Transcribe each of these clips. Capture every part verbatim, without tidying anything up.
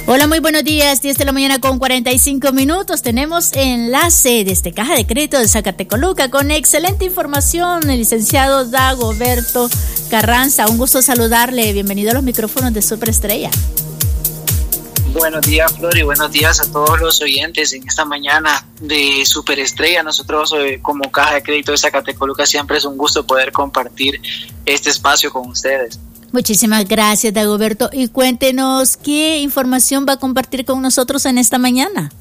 Hola, muy buenos días, diez de la mañana con cuarenta y cinco minutos. Tenemos enlace desde Caja de Crédito de Zacatecoluca con excelente información, el licenciado Dagoberto Carranza. Un gusto saludarle, bienvenido a los micrófonos de Superestrella. Buenos días, Flor, y buenos días a todos los oyentes en esta mañana de Superestrella. Nosotros eh, como Caja de Crédito de Zacatecoluca siempre es un gusto poder compartir este espacio con ustedes. Muchísimas gracias, Dagoberto. Y cuéntenos, ¿qué información va a compartir con nosotros en esta mañana?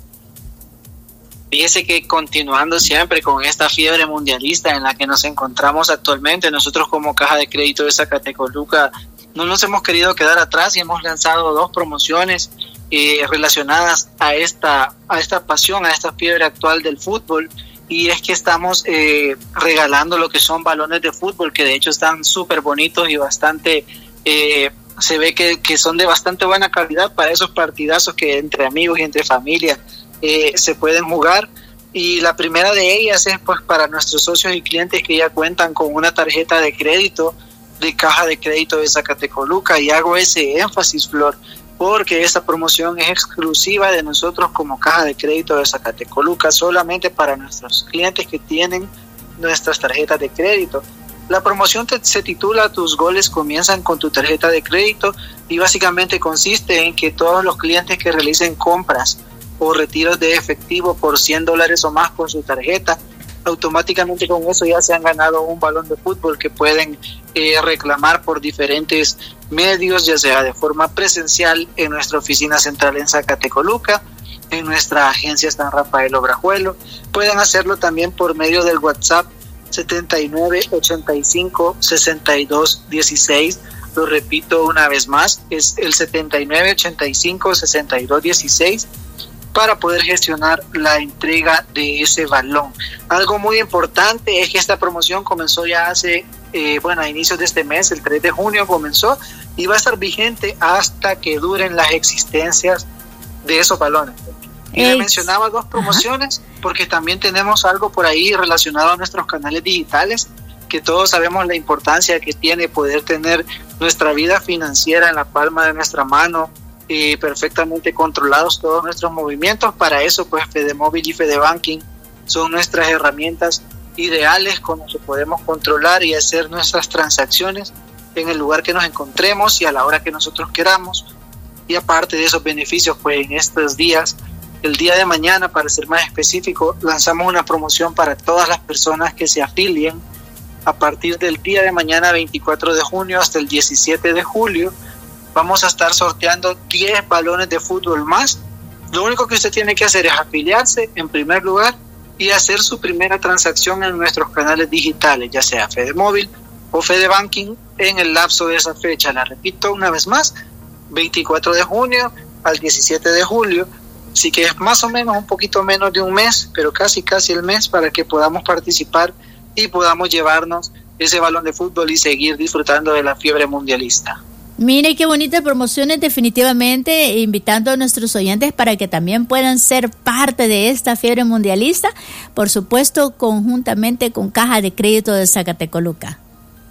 Fíjese que continuando siempre con esta fiebre mundialista en la que nos encontramos actualmente, nosotros como Caja de Crédito de Zacatecoluca no nos hemos querido quedar atrás y hemos lanzado dos promociones eh, relacionadas a esta, a esta pasión, a esta fiebre actual del fútbol. Y es que estamos eh, regalando lo que son balones de fútbol, que de hecho están súper bonitos y bastante, eh, se ve que, que son de bastante buena calidad para esos partidazos que entre amigos y entre familia eh, se pueden jugar. Y la primera de ellas es pues para nuestros socios y clientes que ya cuentan con una tarjeta de crédito de Caja de Crédito de Zacatecoluca. Y hago ese énfasis, Flor, porque esta promoción es exclusiva de nosotros como Caja de Crédito de Zacatecoluca, solamente para nuestros clientes que tienen nuestras tarjetas de crédito. La promoción te, se titula Tus goles comienzan con tu tarjeta de crédito y básicamente consiste en que todos los clientes que realicen compras o retiros de efectivo por cien dólares o más con su tarjeta, automáticamente con eso ya se han ganado un balón de fútbol que pueden eh, reclamar por diferentes medios, ya sea de forma presencial en nuestra oficina central en Zacatecoluca, en nuestra agencia San Rafael Obrajuelo. Pueden hacerlo también por medio del WhatsApp setenta y nueve ochenta y cinco sesenta y dos dieciséis. Lo repito una vez más, es el setenta y nueve ochenta y cinco sesenta y dos dieciséis para poder gestionar la entrega de ese balón. Algo muy importante es que esta promoción comenzó ya hace, eh, bueno, a inicios de este mes, el tres de junio comenzó, y va a estar vigente hasta que duren las existencias de esos balones. Y le mencionaba dos promociones, ajá, porque también tenemos algo por ahí relacionado a nuestros canales digitales, que todos sabemos la importancia que tiene poder tener nuestra vida financiera en la palma de nuestra mano, y perfectamente controlados todos nuestros movimientos. Para eso pues FedeMóvil y FedeBanking son nuestras herramientas ideales con las que podemos controlar y hacer nuestras transacciones en el lugar que nos encontremos y a la hora que nosotros queramos. Y aparte de esos beneficios, pues en estos días, el día de mañana para ser más específico, lanzamos una promoción para todas las personas que se afilien a partir del día de mañana veinticuatro de junio hasta el diecisiete de julio. Vamos a estar sorteando diez balones de fútbol más. Lo único que usted tiene que hacer es afiliarse en primer lugar y hacer su primera transacción en nuestros canales digitales, ya sea FedeMóvil o FedeBanking, en el lapso de esa fecha. La repito una vez más, veinticuatro de junio al diecisiete de julio. Así que es más o menos un poquito menos de un mes, pero casi casi el mes para que podamos participar y podamos llevarnos ese balón de fútbol y seguir disfrutando de la fiebre mundialista. Mire qué bonitas promociones, definitivamente invitando a nuestros oyentes para que también puedan ser parte de esta fiebre mundialista, por supuesto conjuntamente con Caja de Crédito de Zacatecoluca.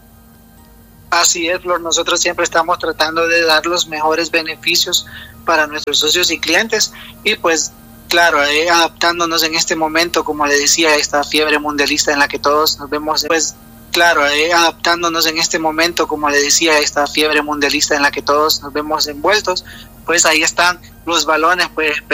Así es, Flor, nosotros siempre estamos tratando de dar los mejores beneficios para nuestros socios y clientes y pues claro, eh, adaptándonos en este momento, como le decía, a esta fiebre mundialista en la que todos nos vemos, pues claro, eh, adaptándonos en este momento, como le decía, a esta fiebre mundialista en la que todos nos vemos envueltos, pues ahí están los balones, pues